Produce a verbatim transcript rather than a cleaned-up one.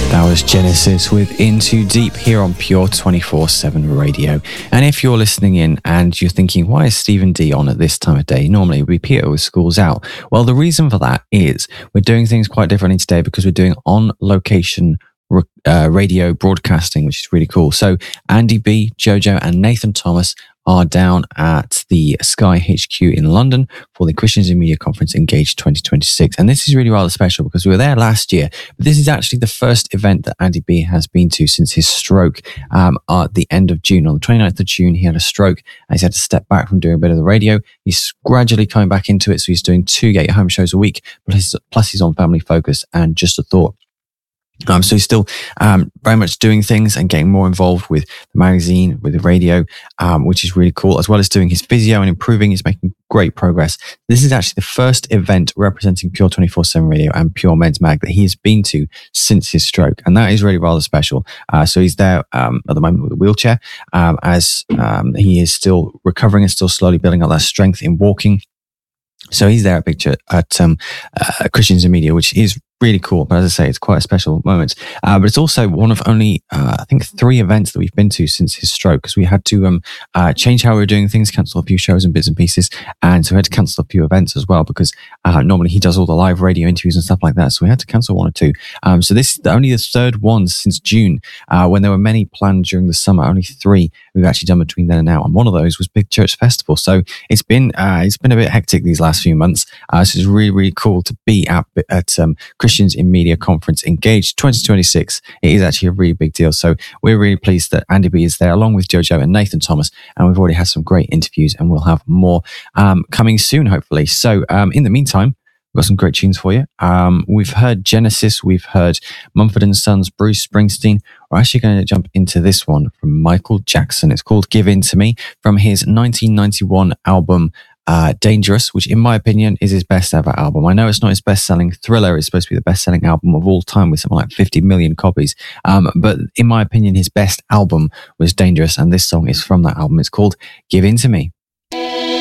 That was Genesis with In Too Deep here on Pure twenty-four seven Radio. And if you're listening in and you're thinking, why is Stephen D on at this time of day? Normally it would be Peter with School's Out. Well, the reason for that is we're doing things quite differently today because we're doing on-location uh, radio broadcasting, which is really cool. So Andy B, Jojo and Nathan Thomas are down at the Sky H Q in London for the Christians in Media Conference Engage twenty twenty-six. And this is really rather special because we were there last year, but this is actually the first event that Andy B has been to since his stroke um, at the end of June. On the twenty-ninth of June, he had a stroke and he's had to step back from doing a bit of the radio. He's gradually coming back into it. So he's doing two Get Your Home shows a week, plus, plus he's on Family Focus and Just a Thought. Um, so he's still um, very much doing things and getting more involved with the magazine, with the radio, um, which is really cool, as well as doing his physio and improving. He's making great progress. This is actually the first event representing Pure twenty-four seven Radio and Pure Men's Mag that he has been to since his stroke. And that is really rather special. Uh, so he's there um, at the moment with a wheelchair um, as um, he is still recovering and still slowly building up that strength in walking. So he's there at Picture at um, uh, Christians in Media, which is really cool. But as I say, it's quite a special moment. Uh, but it's also one of only, uh, I think, three events that we've been to since his stroke, because we had to um, uh, change how we were doing things, cancel a few shows and bits and pieces. And so we had to cancel a few events as well, because uh, normally he does all the live radio interviews and stuff like that. So we had to cancel one or two. Um, so this is only the third one since June, uh, when there were many planned during the summer. Only three we've actually done between then and now. And one of those was Big Church Festival. So it's been uh, it's been a bit hectic these last few months. Uh, so it's really, really cool to be at, at um, Christians in Media Conference Engage twenty twenty-six. It is actually a really big deal. So we're really pleased that Andy B is there along with Jojo and Nathan Thomas. And we've already had some great interviews and we'll have more um, coming soon, hopefully. So um, in the meantime, we've got some great tunes for you. Um, we've heard Genesis. We've heard Mumford and Sons, Bruce Springsteen. We're actually going to jump into this one from Michael Jackson. It's called Give In To Me from his nineteen ninety-one album, Uh, Dangerous, which in my opinion is his best ever album. I know it's not his best-selling Thriller. It's supposed to be the best-selling album of all time with something like fifty million copies. Um, but in my opinion, his best album was Dangerous, and this song is from that album. It's called Give In To Me.